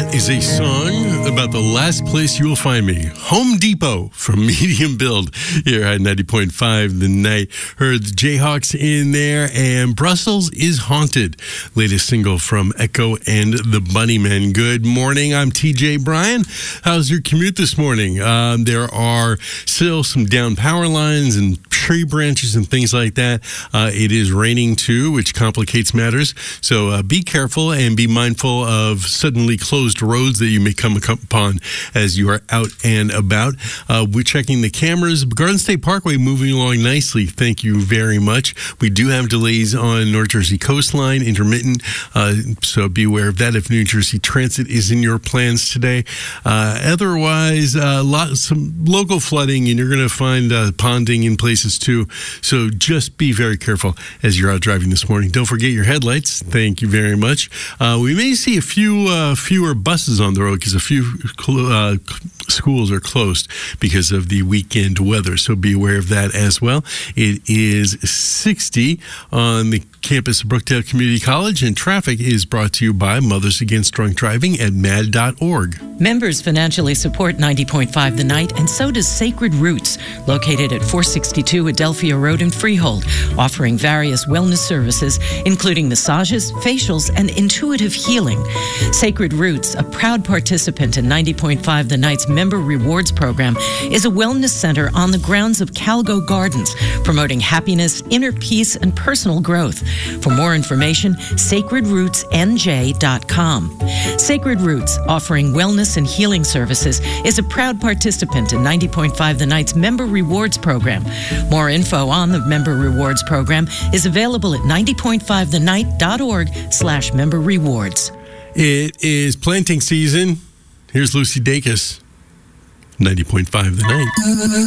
is a song about the last place you will find me. Home Depot from Medium Build here at 90.5 The Night. Heard the Jayhawks in there, and Brussels is Haunted. Latest single from Echo and the Bunnymen. Good morning, I'm TJ Bryan. How's your commute this morning? There are still some down power lines and tree branches and things like that. It is raining too, which complicates matters. So be careful and be mindful of suddenly closed roads that you may come upon as you are out and about. We're checking the cameras. Garden State Parkway moving along nicely. Thank you very much. We do have delays on North Jersey coastline, intermittent. So be aware of that if New Jersey Transit is in your plans today. Otherwise, some local flooding, and you're going to find ponding in places too. So just be very careful as you're out driving this morning. Don't forget your headlights. Thank you very much. We may see a few fewer buses on the road because a few schools are closed because of the weekend weather. So be aware of that as well. It is 60 on the campus of Brookdale Community College, and traffic is brought to you by Mothers Against Drunk Driving at MAD.org. Members financially support 90.5 The Night, and so does Sacred Roots, located at 462 Adelphia Road in Freehold, offering various wellness services, including massages, facials, and intuitive healing. Sacred Roots, a proud participant in 90.5 The Night's Member Rewards Program, is a wellness center on the grounds of Calgo Gardens, promoting happiness, inner peace, and personal growth. For more information, sacredrootsnj.com. Sacred Roots, offering wellness and healing services, is a proud participant in 90.5 The Night's Member Rewards Program. More info on the Member Rewards Program is available at 90.5thennight.org/member rewards. It is planting season. Here's Lucy Dacus, 90.5 The Night.